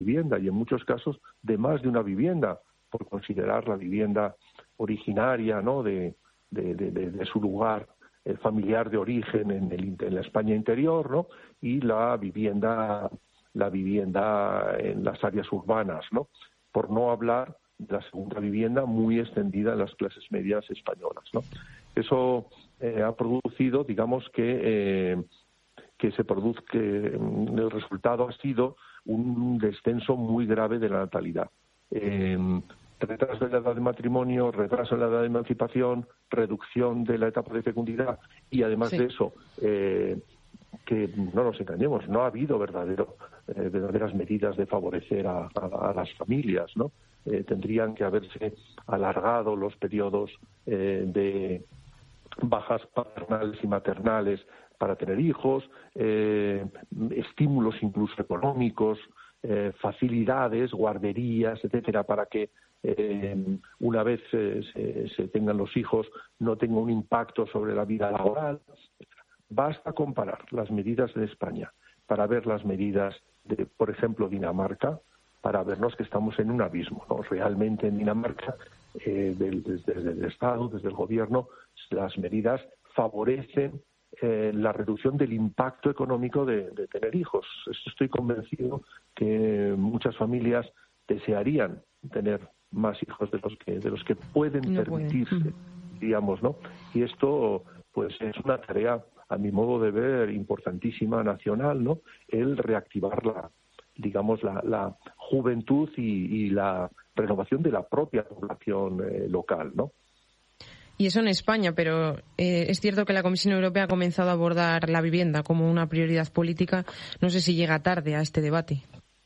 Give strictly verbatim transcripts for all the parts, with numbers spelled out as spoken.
vivienda y en muchos casos de más de una vivienda, por considerar la vivienda originaria, ¿no?, de, de, de, de su lugar eh, familiar de origen en, el, en la España interior, ¿no?, y la vivienda la vivienda en las áreas urbanas, ¿no?, por no hablar de la segunda vivienda muy extendida en las clases medias españolas, ¿no? Eso eh, ha producido, digamos, que eh, que se produzca, que el resultado ha sido un descenso muy grave de la natalidad. Eh, retraso de la edad de matrimonio, retraso en la edad de emancipación, reducción de la etapa de fecundidad y además sí. de eso, eh, que no nos engañemos, no ha habido verdadero, eh, verdaderas medidas de favorecer a, a, a las familias, ¿no? Eh, tendrían que haberse alargado los periodos eh, de bajas paternales y maternales para tener hijos, eh, estímulos incluso económicos, eh, facilidades, guarderías, etcétera, para que eh, una vez eh, se, se tengan los hijos no tenga un impacto sobre la vida laboral. Basta comparar las medidas de España para ver las medidas de, por ejemplo, Dinamarca, para vernos que estamos en un abismo, ¿no? Realmente en Dinamarca, eh, del, desde, desde el Estado, desde el Gobierno, las medidas favorecen eh, la reducción del impacto económico de, de tener hijos. Estoy convencido que muchas familias desearían tener más hijos de los que de los que pueden no permitirse, pueden. digamos, ¿no? Y esto, pues, es una tarea, a mi modo de ver, importantísima nacional, ¿no? El reactivar la, digamos, la, la juventud y, y la renovación de la propia población eh, local, ¿no? Y eso en España, pero eh, es cierto que la Comisión Europea ha comenzado a abordar la vivienda como una prioridad política. No sé si llega tarde a este debate.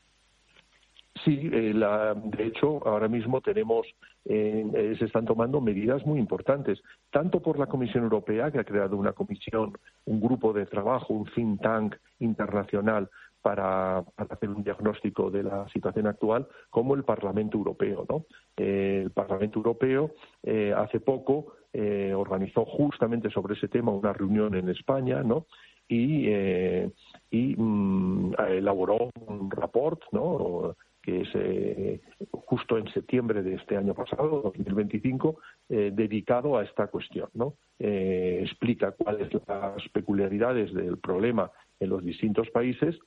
Sí, eh, la, de hecho, ahora mismo tenemos, eh, se están tomando medidas muy importantes, tanto por la Comisión Europea, que ha creado una comisión, un grupo de trabajo, un think tank internacional para, para hacer un diagnóstico de la situación actual, como el Parlamento Europeo, ¿no? Eh, el Parlamento Europeo eh, hace poco eh, organizó justamente sobre ese tema una reunión en España, ¿no? Y, eh, y mm, elaboró un report, ¿no?, que es eh, justo en septiembre de este año pasado, dos mil veinticinco, eh, dedicado a esta cuestión, ¿no? Eh, explica cuáles son las peculiaridades del problema en los distintos países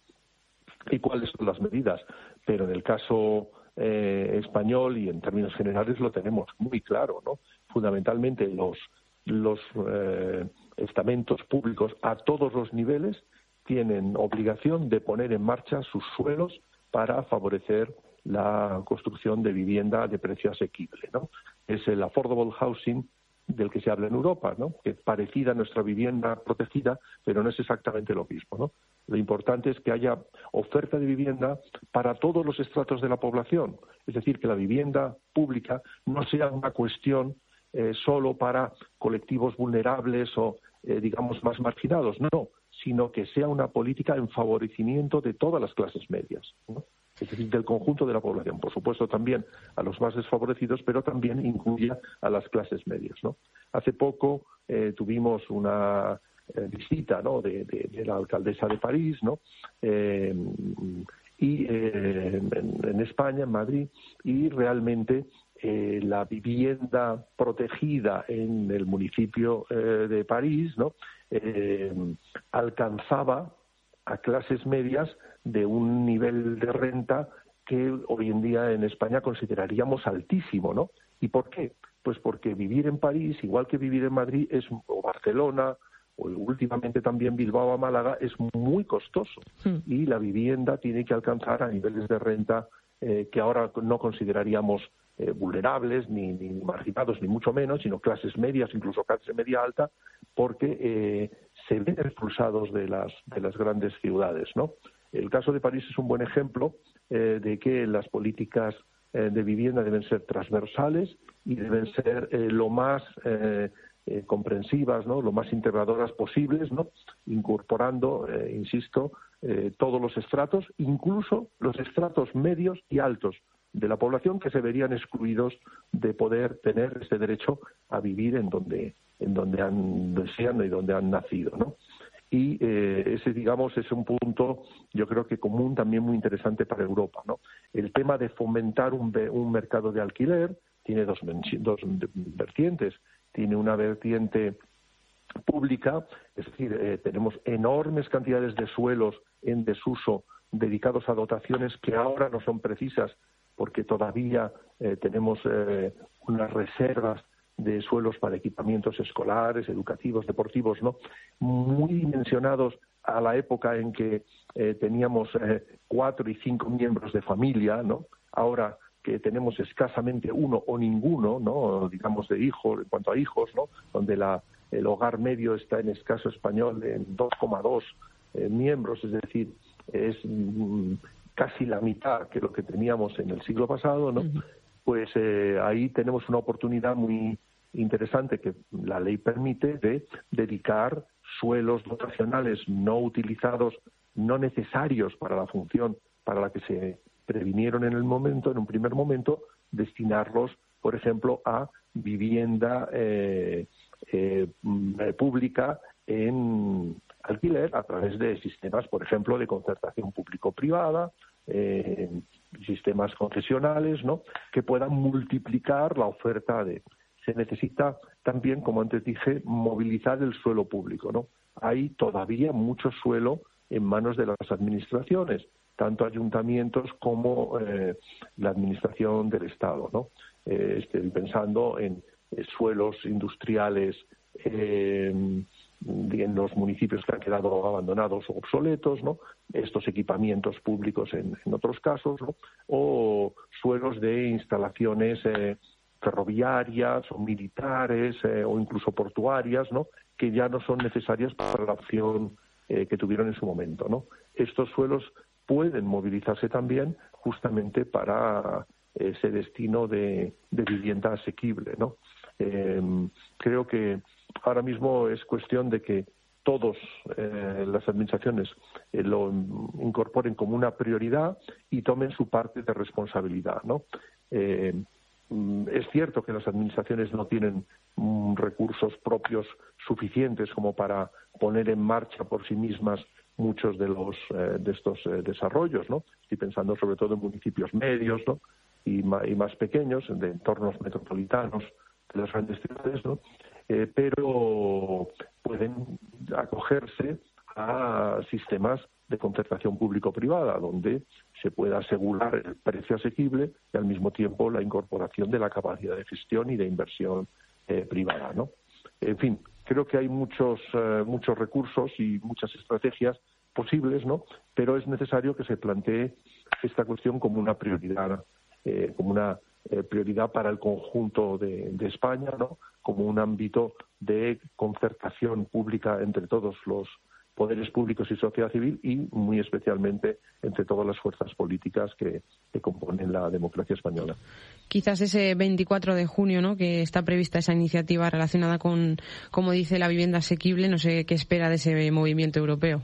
y cuáles son las medidas. Pero en el caso eh, español y en términos generales lo tenemos muy claro, ¿no? Fundamentalmente los, los eh, estamentos públicos a todos los niveles tienen obligación de poner en marcha sus suelos para favorecer la construcción de vivienda de precio asequible, ¿no? Es el affordable housing del que se habla en Europa, ¿no?, que es parecida a nuestra vivienda protegida, pero no es exactamente lo mismo, ¿no? Lo importante es que haya oferta de vivienda para todos los estratos de la población, es decir, que la vivienda pública no sea una cuestión eh, solo para colectivos vulnerables o, eh, digamos, más marginados, no, sino que sea una política en favorecimiento de todas las clases medias, ¿no? Es decir, del conjunto de la población. Por supuesto, también a los más desfavorecidos, pero también incluya a las clases medias, ¿no? Hace poco eh, tuvimos una eh, visita, ¿no?, de, de, de la alcaldesa de París, ¿no?, eh, y eh, en, en España, en Madrid, y realmente eh, la vivienda protegida en el municipio eh, de París, ¿no?, eh, alcanzaba a clases medias de un nivel de renta que hoy en día en España consideraríamos altísimo, ¿no? ¿Y por qué? Pues porque vivir en París, igual que vivir en Madrid, es, o Barcelona, o últimamente también Bilbao o Málaga, es muy costoso. Sí. Y la vivienda tiene que alcanzar a niveles de renta eh, que ahora no consideraríamos eh, vulnerables, ni, ni marginados, ni mucho menos, sino clases medias, incluso clase media alta, porque eh, se ven expulsados de las, de las grandes ciudades, ¿no? El caso de París es un buen ejemplo eh, de que las políticas eh, de vivienda deben ser transversales y deben ser eh, lo más eh, eh, comprensivas, ¿no?, lo más integradoras posibles, ¿no?, incorporando, eh, insisto, eh, todos los estratos, incluso los estratos medios y altos de la población, que se verían excluidos de poder tener ese derecho a vivir en donde en donde han desean y donde han nacido, ¿no? y eh, ese, digamos, es un punto, yo creo que común también muy interesante para Europa, ¿no? El tema de fomentar un, un mercado de alquiler tiene dos, dos vertientes. Tiene una vertiente pública, es decir, eh, tenemos enormes cantidades de suelos en desuso dedicados a dotaciones que ahora no son precisas porque todavía eh, tenemos eh, unas reservas de suelos para equipamientos escolares, educativos, deportivos, ¿no? Muy dimensionados a la época en que eh, teníamos eh, cuatro y cinco miembros de familia, ¿no? Ahora que tenemos escasamente uno o ninguno, ¿no? Digamos de hijos, en cuanto a hijos, ¿no? Donde la, el hogar medio está en escaso español en dos coma dos eh, miembros, es decir, es mm, casi la mitad que lo que teníamos en el siglo pasado, ¿no? Uh-huh. Pues eh, ahí tenemos una oportunidad muy interesante que la ley permite de dedicar suelos dotacionales no utilizados, no necesarios para la función para la que se previnieron en el momento, en un primer momento, destinarlos, por ejemplo, a vivienda eh, eh, pública en alquiler a través de sistemas, por ejemplo, de concertación público-privada, eh, sistemas concesionales, ¿no? Que puedan multiplicar la oferta de. Se necesita también, como antes dije, movilizar el suelo público, ¿no? Hay todavía mucho suelo en manos de las administraciones, tanto ayuntamientos como eh, la administración del Estado, ¿no? Eh, estoy pensando en eh, suelos industriales eh, en los municipios que han quedado abandonados o obsoletos, ¿no? Estos equipamientos públicos en, en otros casos, ¿no? O suelos de instalaciones eh, ferroviarias o militares eh, o incluso portuarias, ¿no? Que ya no son necesarias para la opción eh, que tuvieron en su momento, ¿no? Estos suelos pueden movilizarse también justamente para ese destino de, de vivienda asequible, ¿no? Eh, creo que ahora mismo es cuestión de que todos eh, las administraciones eh, lo incorporen como una prioridad y tomen su parte de responsabilidad, ¿no? Eh, es cierto que las administraciones no tienen mm, recursos propios suficientes como para poner en marcha por sí mismas muchos de los eh, de estos eh, desarrollos, ¿no? Estoy pensando sobre todo en municipios medios, ¿no? y, ma, y más pequeños, de entornos metropolitanos de las grandes ciudades, ¿no? Eh, pero pueden acogerse a sistemas de concertación público-privada, donde se pueda asegurar el precio asequible y al mismo tiempo la incorporación de la capacidad de gestión y de inversión eh, privada, ¿no? En fin, creo que hay muchos eh, muchos recursos y muchas estrategias posibles, ¿no? Pero es necesario que se plantee esta cuestión como una prioridad, eh, como una eh, prioridad para el conjunto de, de España, ¿no? Como un ámbito de concertación pública entre todos los poderes públicos y sociedad civil y muy especialmente entre todas las fuerzas políticas que, que componen la democracia española. Quizás ese veinticuatro de junio, ¿no?, que está prevista esa iniciativa relacionada con, como dice, la vivienda asequible, no sé qué espera de ese movimiento europeo.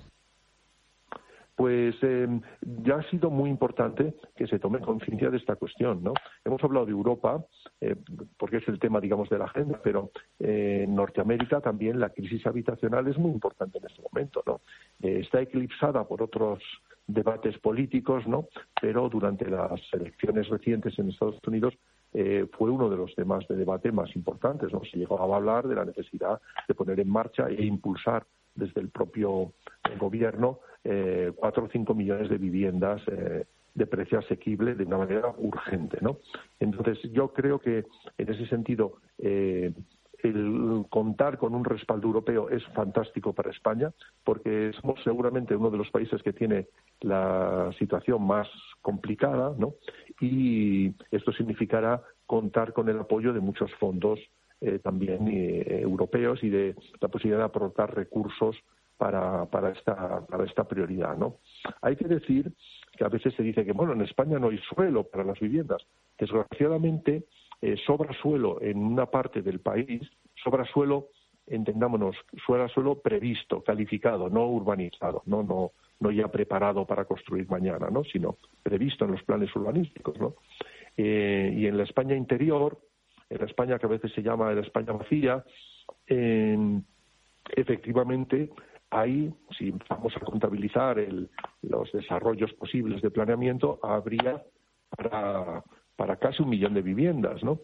Pues eh, ya ha sido muy importante que se tome conciencia de esta cuestión, ¿no? Hemos hablado de Europa, eh, porque es el tema, digamos, de la agenda, pero eh, en Norteamérica también la crisis habitacional es muy importante en este momento, ¿no? Eh, está eclipsada por otros debates políticos, ¿no? Pero durante las elecciones recientes en Estados Unidos eh, fue uno de los temas de debate más importantes, ¿no? Se llegó a hablar de la necesidad de poner en marcha e impulsar desde el propio gobierno eh, cuatro o cinco millones de viviendas eh, de precio asequible de una manera urgente, ¿no? Entonces, yo creo que en ese sentido eh, el contar con un respaldo europeo es fantástico para España, porque somos seguramente uno de los países que tiene la situación más complicada, ¿no? Y esto significará contar con el apoyo de muchos fondos eh, también eh, europeos y de la posibilidad de aportar recursos para para esta para esta prioridad, ¿no? Hay que decir que a veces se dice que, bueno, en España no hay suelo para las viviendas. Desgraciadamente, eh, sobra suelo en una parte del país, sobra suelo, entendámonos, sobra suelo previsto, calificado, no urbanizado, no no no ya preparado para construir mañana, ¿no? Sino previsto en los planes urbanísticos, ¿no? Eh, y en la España interior, en la España que a veces se llama la España vacía, eh, efectivamente Ahí, si vamos a contabilizar el, los desarrollos posibles de planeamiento, habría para, para casi un millón de viviendas, ¿no?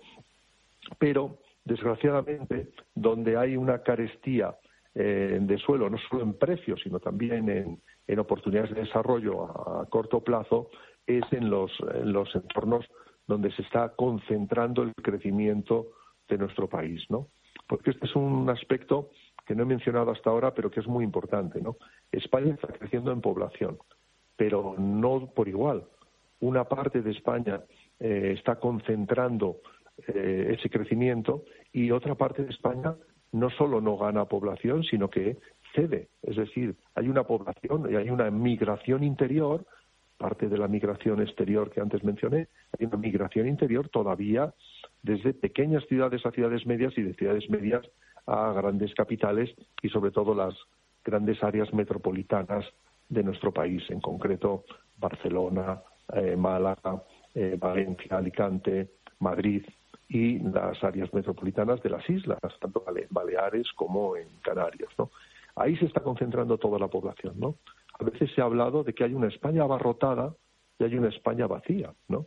Pero, desgraciadamente, donde hay una carestía eh, de suelo, no solo en precios, sino también en, en oportunidades de desarrollo a, a corto plazo, es en los, en los entornos donde se está concentrando el crecimiento de nuestro país, ¿no? Porque este es un aspecto que no he mencionado hasta ahora, pero que es muy importante, ¿no? España está creciendo en población, pero no por igual. Una parte de España eh, está concentrando eh, ese crecimiento y otra parte de España no solo no gana población, sino que cede. Es decir, hay una población y hay una migración interior, parte de la migración exterior que antes mencioné, hay una migración interior todavía desde pequeñas ciudades a ciudades medias y de ciudades medias a grandes capitales y sobre todo las grandes áreas metropolitanas de nuestro país, en concreto Barcelona, eh, Málaga, eh, Valencia, Alicante, Madrid y las áreas metropolitanas de las islas, tanto en Baleares como en Canarias, ¿no? Ahí se está concentrando toda la población, ¿no? A veces se ha hablado de que hay una España abarrotada y hay una España vacía, ¿no?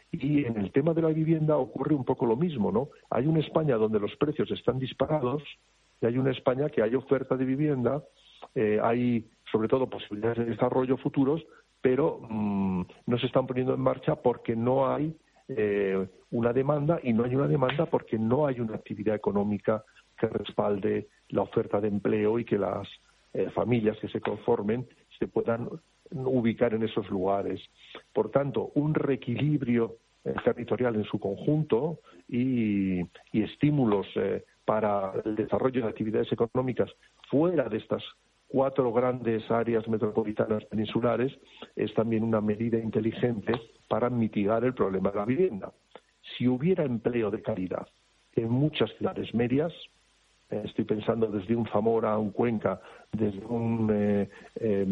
Y en el tema de la vivienda ocurre un poco lo mismo, ¿no? Hay una España donde los precios están disparados y hay una España que hay oferta de vivienda, eh, hay sobre todo posibilidades de desarrollo futuros, pero mmm, no se están poniendo en marcha porque no hay eh, una demanda, y no hay una demanda porque no hay una actividad económica que respalde la oferta de empleo y que las eh, familias que se conformen se puedan ubicar en esos lugares. Por tanto, un reequilibrio eh, territorial en su conjunto y, y estímulos eh, para el desarrollo de actividades económicas fuera de estas cuatro grandes áreas metropolitanas peninsulares es también una medida inteligente para mitigar el problema de la vivienda. Si hubiera empleo de calidad en muchas ciudades medias, eh, estoy pensando desde un Zamora a un Cuenca, desde un eh, eh,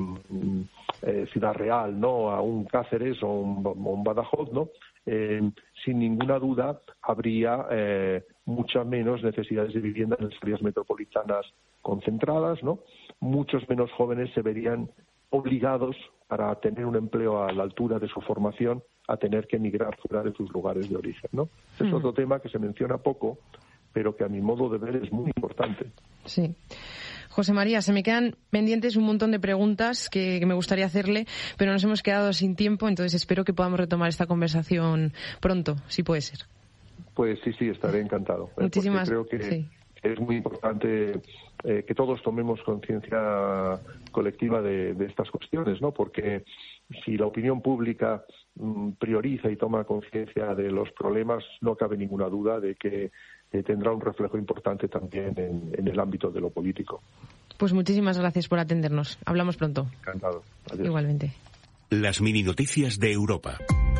eh, Ciudad Real, ¿no?, a un Cáceres o un, o un Badajoz, ¿no?, eh, sin ninguna duda habría eh, muchas menos necesidades de vivienda en las áreas metropolitanas concentradas, ¿no? Muchos menos jóvenes se verían obligados, para tener un empleo a la altura de su formación, a tener que emigrar fuera de sus lugares de origen, ¿no? Este es otro tema que se menciona poco, pero que a mi modo de ver es muy importante. Sí. José María, se me quedan pendientes un montón de preguntas que, que me gustaría hacerle, pero nos hemos quedado sin tiempo, entonces espero que podamos retomar esta conversación pronto, si puede ser. Pues sí, sí, estaré encantado. Muchísimas Creo que sí. es muy importante eh, que todos tomemos conciencia colectiva de, de estas cuestiones, ¿no? Porque si la opinión pública mm, prioriza y toma conciencia de los problemas, no cabe ninguna duda de que eh, tendrá un reflejo importante también en, en el ámbito de lo político. Pues muchísimas gracias por atendernos. Hablamos pronto. Encantado. Adiós. Igualmente. Las mini noticias de Europa.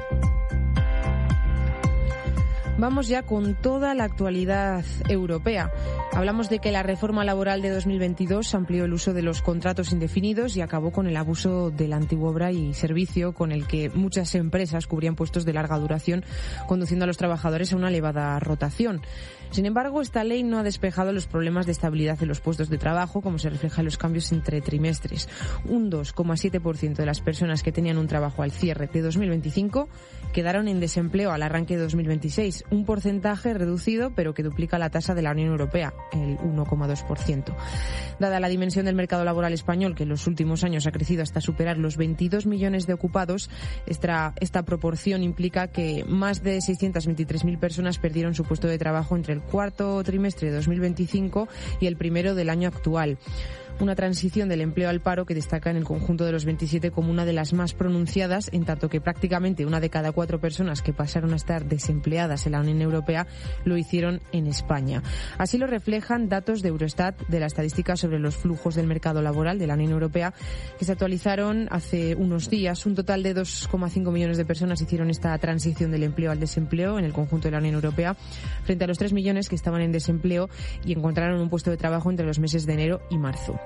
Vamos ya con toda la actualidad europea. Hablamos de que la reforma laboral de dos mil veintidós amplió el uso de los contratos indefinidos y acabó con el abuso de la antigua obra y servicio con el que muchas empresas cubrían puestos de larga duración, conduciendo a los trabajadores a una elevada rotación. Sin embargo, esta ley no ha despejado los problemas de estabilidad en los puestos de trabajo, como se refleja en los cambios entre trimestres. Un dos coma siete por ciento de las personas que tenían un trabajo al cierre de dos mil veinticinco quedaron en desempleo al arranque de dos mil veintiséis, un porcentaje reducido pero que duplica la tasa de la Unión Europea, el uno coma dos por ciento. Dada la dimensión del mercado laboral español, que en los últimos años ha crecido hasta superar los veintidós millones de ocupados, esta, esta proporción implica que más de seiscientas veintitrés mil personas perdieron su puesto de trabajo entre el cuarto trimestre de dos mil veinticinco y el primero del año actual. Una transición del empleo al paro que destaca en el conjunto de los veintisiete como una de las más pronunciadas, en tanto que prácticamente una de cada cuatro personas que pasaron a estar desempleadas en la Unión Europea lo hicieron en España. Así lo reflejan datos de Eurostat de la estadística sobre los flujos del mercado laboral de la Unión Europea, que se actualizaron hace unos días. Un total de dos coma cinco millones de personas hicieron esta transición del empleo al desempleo en el conjunto de la Unión Europea, frente a los tres millones que estaban en desempleo y encontraron un puesto de trabajo entre los meses de enero y marzo.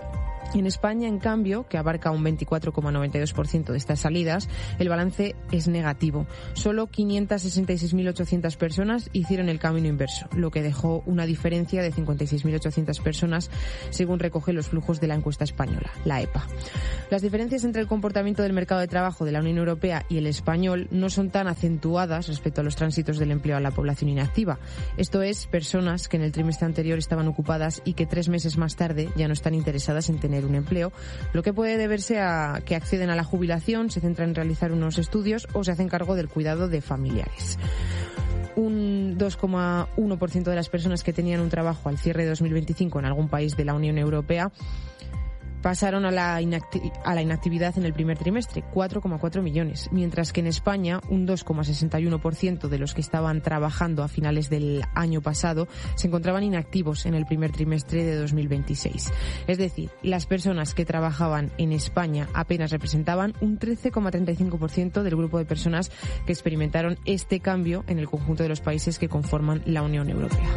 En España, en cambio, que abarca un veinticuatro coma noventa y dos por ciento de estas salidas, el balance es negativo. Solo quinientas sesenta y seis mil ochocientas personas hicieron el camino inverso, lo que dejó una diferencia de cincuenta y seis mil ochocientas personas, según recoge los flujos de la encuesta española, la E P A. Las diferencias entre el comportamiento del mercado de trabajo de la Unión Europea y el español no son tan acentuadas respecto a los tránsitos del empleo a la población inactiva. Esto es, personas que en el trimestre anterior estaban ocupadas y que tres meses más tarde ya no están interesadas en tener un empleo, lo que puede deberse a que acceden a la jubilación, se centran en realizar unos estudios o se hacen cargo del cuidado de familiares. Un dos coma uno por ciento de las personas que tenían un trabajo al cierre de dos mil veinticinco en algún país de la Unión Europea pasaron a la, inacti- a la inactividad en el primer trimestre, cuatro coma cuatro millones, mientras que en España un dos coma sesenta y uno por ciento de los que estaban trabajando a finales del año pasado se encontraban inactivos en el primer trimestre de dos mil veintiséis. Es decir, las personas que trabajaban en España apenas representaban un trece coma treinta y cinco por ciento del grupo de personas que experimentaron este cambio en el conjunto de los países que conforman la Unión Europea.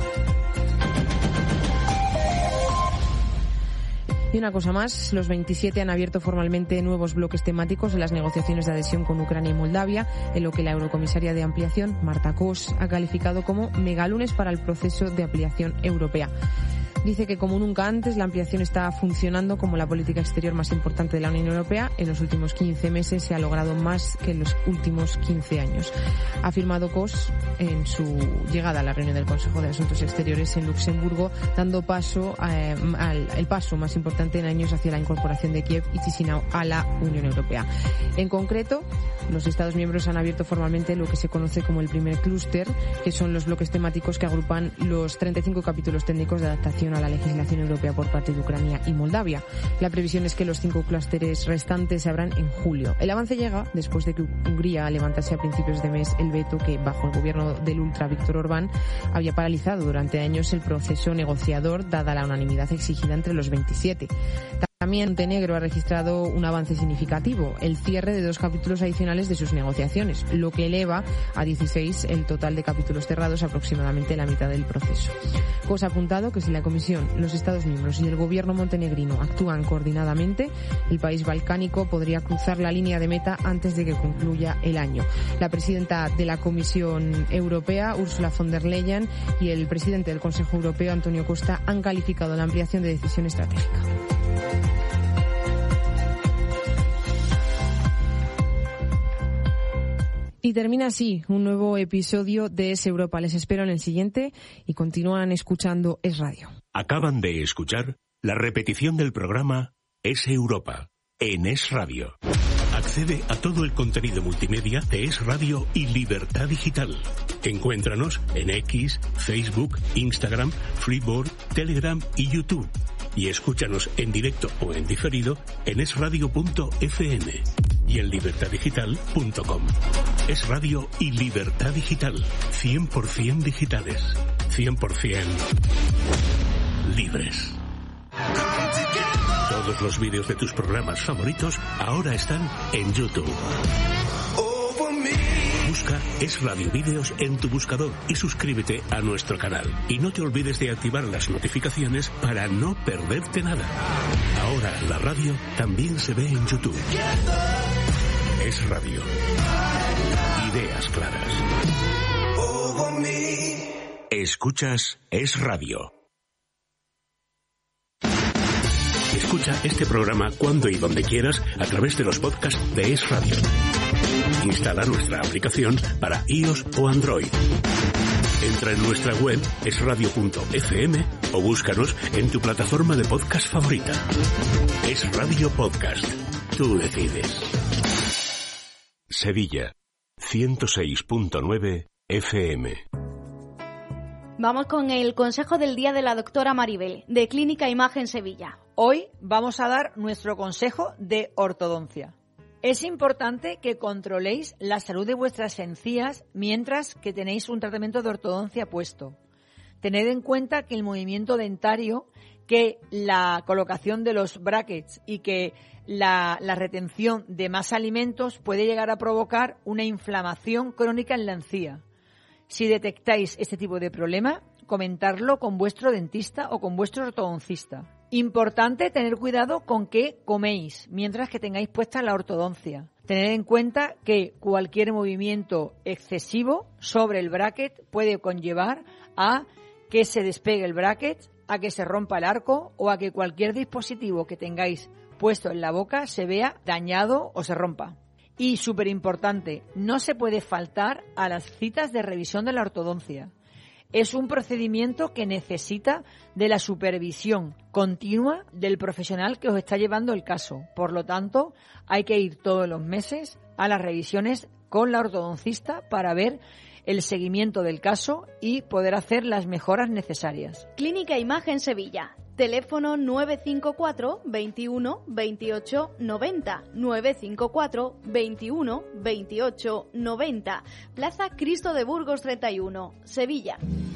Y una cosa más, los veintisiete han abierto formalmente nuevos bloques temáticos en las negociaciones de adhesión con Ucrania y Moldavia, en lo que la eurocomisaria de ampliación, Marta Kos, ha calificado como megalunes para el proceso de ampliación europea. Dice que como nunca antes la ampliación está funcionando como la política exterior más importante de la Unión Europea. En los últimos quince meses se ha logrado más que en los últimos quince años. Ha afirmado Kos en su llegada a la reunión del Consejo de Asuntos Exteriores en Luxemburgo, dando paso eh, al el paso más importante en años hacia la incorporación de Kiev y Chisinau a la Unión Europea. En concreto, los Estados miembros han abierto formalmente lo que se conoce como el primer clúster, que son los bloques temáticos que agrupan los treinta y cinco capítulos técnicos de adaptación a la legislación europea por parte de Ucrania y Moldavia. La previsión es que los cinco clústeres restantes se abran en julio. El avance llega después de que Hungría levantase a principios de mes el veto que, bajo el gobierno del ultra Víctor Orbán, había paralizado durante años el proceso negociador, dada la unanimidad exigida entre los veintisiete. También Montenegro ha registrado un avance significativo, el cierre de dos capítulos adicionales de sus negociaciones, lo que eleva a dieciséis el total de capítulos cerrados, aproximadamente la mitad del proceso. Cosa ha apuntado que si la Comisión, los Estados miembros y el gobierno montenegrino actúan coordinadamente, el país balcánico podría cruzar la línea de meta antes de que concluya el año. La presidenta de la Comisión Europea, Ursula von der Leyen, y el presidente del Consejo Europeo, Antonio Costa, han calificado la ampliación de decisión estratégica. Y termina así un nuevo episodio de Es Europa. Les espero en el siguiente y continúan escuchando Es Radio. Acaban de escuchar la repetición del programa Es Europa en Es Radio. Accede a todo el contenido multimedia de Es Radio y Libertad Digital. Encuéntranos en X, Facebook, Instagram, Freeboard, Telegram y YouTube. Y escúchanos en directo o en diferido en es radio punto efe eme y en libertad digital punto com. Es Radio y Libertad Digital. cien por ciento digitales. cien por ciento libres. Todos los vídeos de tus programas favoritos ahora están en YouTube. Busca Es Radio Vídeos en tu buscador y suscríbete a nuestro canal. Y no te olvides de activar las notificaciones para no perderte nada. Ahora la radio también se ve en YouTube. Es Radio. Ideas claras. Escuchas Es Radio. Escucha este programa cuando y donde quieras a través de los podcasts de Es Radio. Instala nuestra aplicación para iOS o Android. Entra en nuestra web es radio punto efe eme o búscanos en tu plataforma de podcast favorita. Es Radio Podcast. Tú decides. Sevilla, ciento seis punto nueve efe eme. Vamos con el consejo del día de la doctora Maribel, de Clínica Imagen Sevilla. Hoy vamos a dar nuestro consejo de ortodoncia. Es importante que controléis la salud de vuestras encías mientras que tenéis un tratamiento de ortodoncia puesto. Tened en cuenta que el movimiento dentario, que la colocación de los brackets y que la, la retención de más alimentos puede llegar a provocar una inflamación crónica en la encía. Si detectáis este tipo de problema, comentarlo con vuestro dentista o con vuestro ortodoncista. Importante tener cuidado con qué coméis mientras que tengáis puesta la ortodoncia. Tener en cuenta que cualquier movimiento excesivo sobre el bracket puede conllevar a que se despegue el bracket, a que se rompa el arco o a que cualquier dispositivo que tengáis puesto en la boca se vea dañado o se rompa. Y súper importante, no se puede faltar a las citas de revisión de la ortodoncia. Es un procedimiento que necesita de la supervisión continua del profesional que os está llevando el caso. Por lo tanto, hay que ir todos los meses a las revisiones con la ortodoncista para ver el seguimiento del caso y poder hacer las mejoras necesarias. Clínica Imagen Sevilla. Teléfono nueve cinco cuatro, veintiuno, veintiocho, noventa, nueve cinco cuatro, veintiuno, veintiocho, noventa. Plaza Cristo de Burgos treinta y uno, Sevilla.